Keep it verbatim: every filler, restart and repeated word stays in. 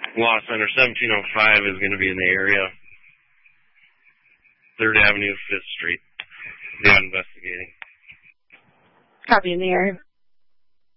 Law Center. seventeen oh five is going to be in the area. third Avenue, fifth Street. They're investigating. Copy in the area.